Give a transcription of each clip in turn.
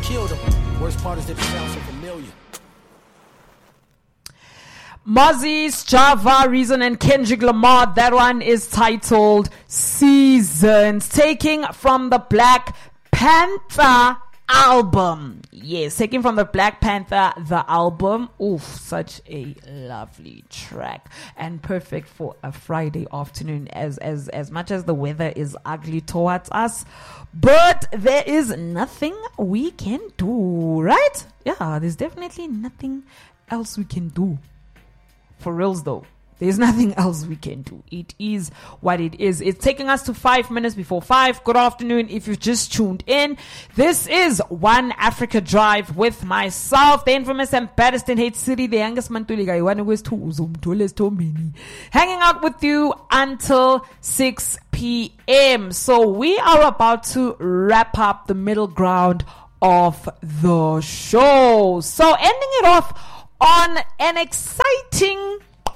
killed him. Worst part is that it sounds so familiar. Mozzies, Java, Reason, and Kendrick Lamar. That one is titled Seasons, taking from the Black Panther album. Yes, taking from the Black Panther, the album. Oof, such a lovely track and perfect for a Friday afternoon as much as the weather is ugly towards us. But there is nothing we can do, right? Yeah, there's definitely nothing else we can do. For reals though, there's nothing else we can do. It is what it is. It's taking us to 5 minutes before 5. Good afternoon if you've just tuned in. This is One Africa Drive with myself, the infamous and baddest in Hate City, the youngest Mantuli guy, hanging out with you until 6 p.m. So we are about to wrap up the middle ground of the show. So ending it off on an exciting,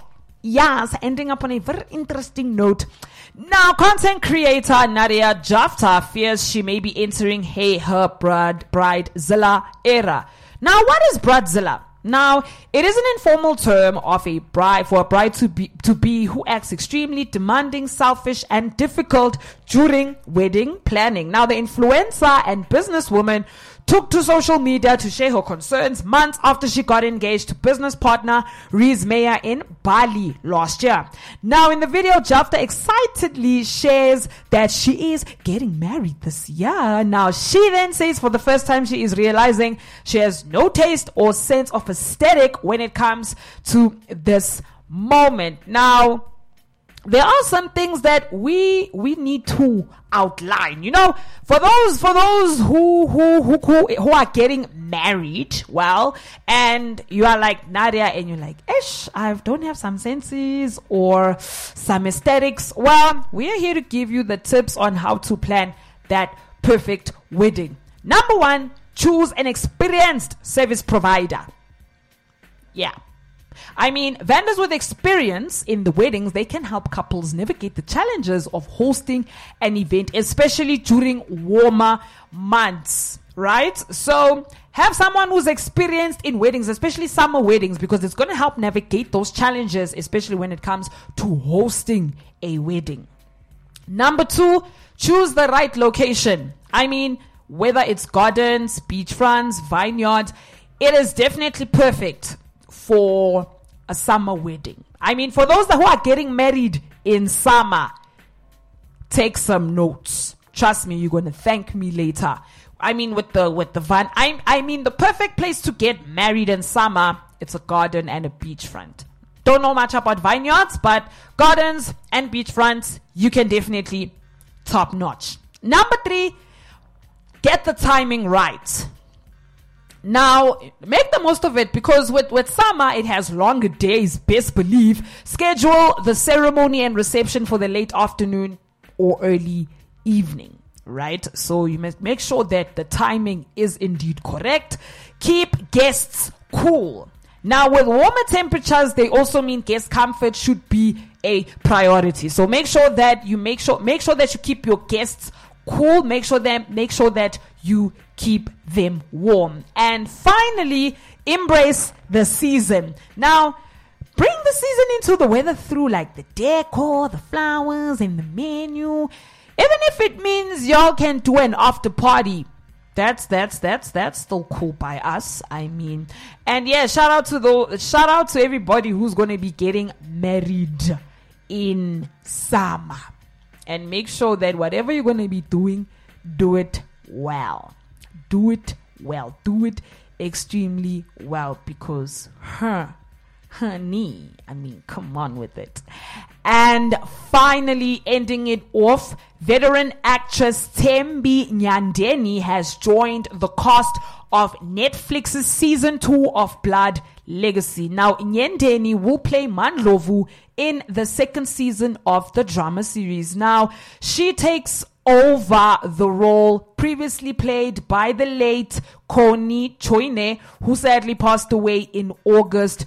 ending up on a very interesting note. Now, content creator Nadia Jafta fears she may be entering her bridezilla era. Now, what is bridezilla? Now, it is an informal term of a bride for a bride to be who acts extremely demanding, selfish, and difficult during wedding planning. Now, the influencer and businesswoman took to social media to share her concerns months after she got engaged to business partner Reese Meyer in Bali last year. Now, in the video, Jafta excitedly shares that she is getting married this year. Now, she then says for the first time she is realizing she has no taste or sense of aesthetic when it comes to this moment. Now, there are some things that we need to outline. You know, for those who are getting married, well, and you are like Nadia, and you're like, I don't have some senses or some aesthetics. Well, we are here to give you the tips on how to plan that perfect wedding. Number 1, choose an experienced service provider. Yeah. I mean, vendors with experience in the weddings, they can help couples navigate the challenges of hosting an event, especially during warmer months, right? So have someone who's experienced in weddings, especially summer weddings, because it's going to help navigate those challenges, especially when it comes to hosting a wedding. Number 2, choose the right location. I mean, whether it's gardens, beachfronts, vineyards, it is definitely perfect for a summer wedding. I mean, for those who are getting married in summer, take some notes. Trust me, you're going to thank me later. I mean, with the van, I mean, the perfect place to get married in summer, it's a garden and a beachfront. Don't know much about vineyards, but gardens and beachfronts, you can definitely top notch. Number 3, get the timing right. Now, make the most of it, because with summer, it has longer days, best believe. Schedule the ceremony and reception for the late afternoon or early evening, right? So you must make sure that the timing is indeed correct. Keep guests cool. Now, with warmer temperatures, they also mean guest comfort should be a priority. So make sure that you keep your guests cool. Make sure that you keep them warm. And finally, embrace the season. Now, bring the season into the weather through like the decor, the flowers, and the menu. Even if it means y'all can do an after party, that's still cool by us. I mean, and yeah, shout out to everybody who's going to be getting married in summer. And make sure that whatever you're going to be doing, do it well. Do it well. Do it extremely well, because honey, I mean, come on with it. And finally, ending it off, veteran actress Thembi Nyandeni has joined the cast of Netflix's season 2 of Blood Legacy. Now, Nyandeni will play Mandlovu in the second season of the drama series. Now, she takes over the role previously played by the late Connie Choine, who sadly passed away in August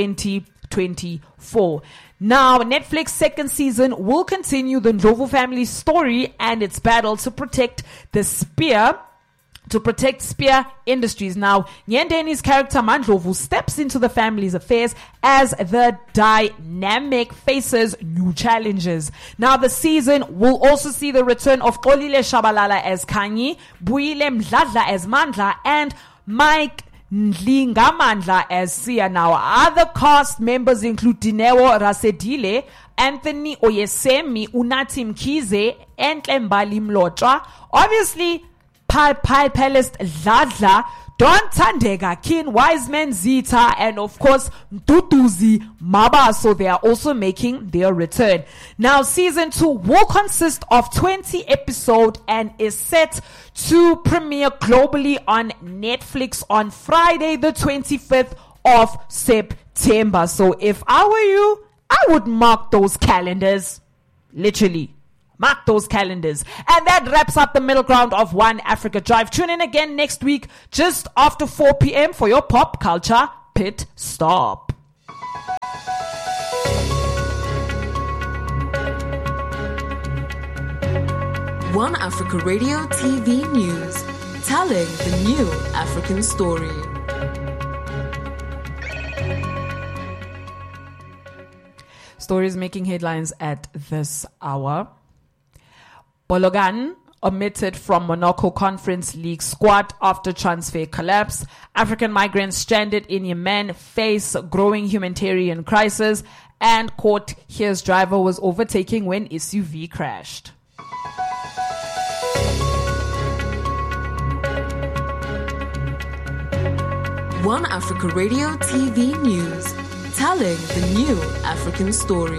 2024. Now, Netflix's second season will continue the Ndlovu family story and its battle to protect the spear to protect Spear Industries. Now, Nyendeni's character Mandlovu steps into the family's affairs as the dynamic faces new challenges. Now, the season will also see the return of Xolile Shabalala as Khanyi, Buyile Mdladla as Mandla, and Mike Ndlingamandla as Sia. Now, other cast members include Dineo Rasedile, Anthony Oyesemi, Unati Mkhize, and Mbali Mlotshwa. Obviously, Palace Dladla, Don Tandega, Kin, Wiseman Zita, and of course Mduduzi Maba. So they are also making their return. Now, season 2 will consist of 20 episodes and is set to premiere globally on Netflix on Friday, the 25th of September. So if I were you, I would mark those calendars. Literally. Mark those calendars. And that wraps up the middle ground of One Africa Drive. Tune in again next week, just after 4 p.m. for your pop culture pit stop. One Africa Radio TV News, telling the new African story. Stories making headlines at this hour. Balogun omitted from Monaco Conference League squad after transfer collapse. African migrants stranded in Yemen face growing humanitarian crisis. And caught his driver was overtaking when SUV crashed. One Africa Radio TV News, telling the new African story.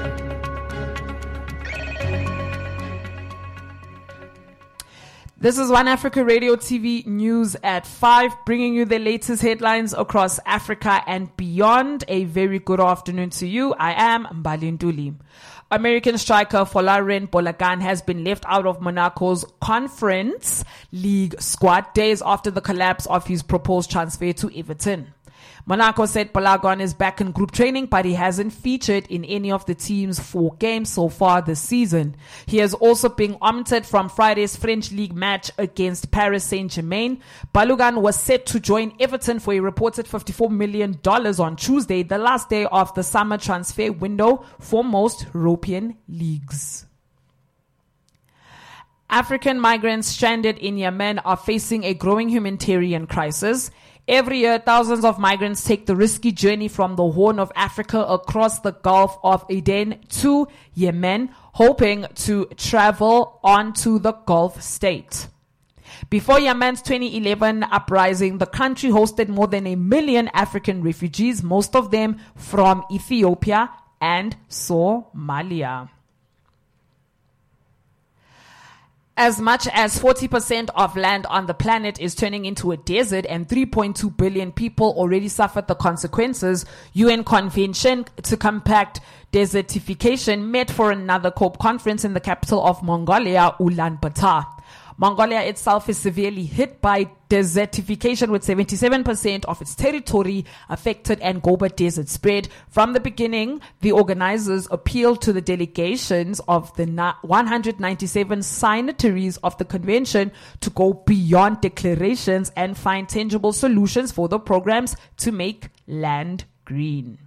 This is One Africa Radio TV News at 5, bringing you the latest headlines across Africa and beyond. A very good afternoon to you. I am Mbali Nduli. American striker Folarin Balogun has been left out of Monaco's Conference League squad days after the collapse of his proposed transfer to Everton. Monaco said Balogun is back in group training, but he hasn't featured in any of the team's 4 games so far this season. He has also been omitted from Friday's French League match against Paris Saint-Germain. Balogun was set to join Everton for a reported $54 million on Tuesday, the last day of the summer transfer window for most European leagues. African migrants stranded in Yemen are facing a growing humanitarian crisis. Every year, thousands of migrants take the risky journey from the Horn of Africa across the Gulf of Aden to Yemen, hoping to travel on to the Gulf state. Before Yemen's 2011 uprising, the country hosted more than 1 million African refugees, most of them from Ethiopia and Somalia. As much as 40% of land on the planet is turning into a desert and 3.2 billion people already suffered the consequences, UN Convention to Combat Desertification met for another COP conference in the capital of Mongolia, Ulaanbaatar. Mongolia itself is severely hit by desertification, with 77% of its territory affected and Gobi Desert spread. From the beginning, the organizers appealed to the delegations of the 197 signatories of the convention to go beyond declarations and find tangible solutions for the programs to make land green.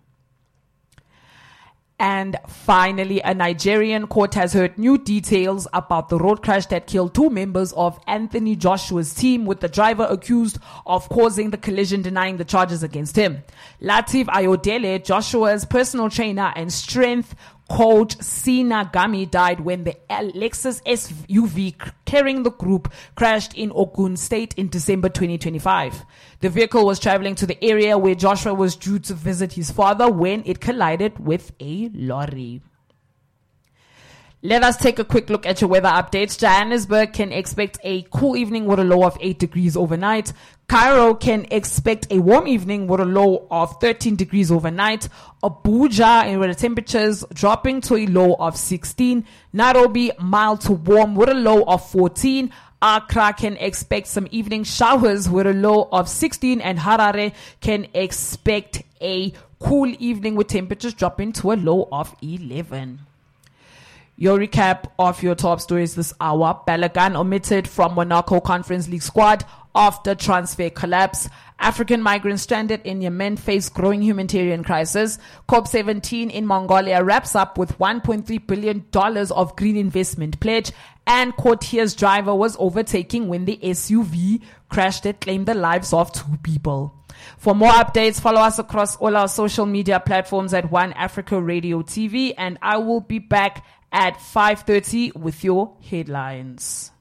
And finally, a Nigerian court has heard new details about the road crash that killed 2 members of Anthony Joshua's team, with the driver accused of causing the collision denying the charges against him. Latif Ayodele, Joshua's personal trainer and strength coach Sina Gami, died when the Lexus SUV carrying the group crashed in Ogun State in December 2025. The vehicle was traveling to the area where Joshua was due to visit his father when it collided with a lorry. Let us take a quick look at your weather updates. Johannesburg can expect a cool evening with a low of 8 degrees overnight. Cairo can expect a warm evening with a low of 13 degrees overnight. Abuja, where the temperatures dropping to a low of 16. Nairobi, mild to warm with a low of 14. Accra can expect some evening showers with a low of 16. And Harare can expect a cool evening with temperatures dropping to a low of 11. Your recap of your top stories this hour. Balogun omitted from Monaco Conference League squad after transfer collapse. African migrants stranded in Yemen face growing humanitarian crisis. COP17 in Mongolia wraps up with $1.3 billion of green investment pledge. And Courtier's driver was overtaken when the SUV crashed that claimed the lives of 2 people. For more updates, follow us across all our social media platforms at One Africa Radio TV. And I will be back at 5:30 with your headlines.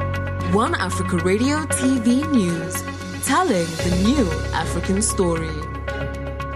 One Africa Radio TV News, telling the new African story.